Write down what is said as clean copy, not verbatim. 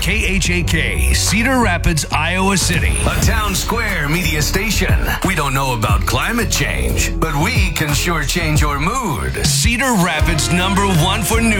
KHAK, Cedar Rapids, Iowa City. A town square media station. We don't know about climate change, but we can sure change your mood. Cedar Rapids #1 for news.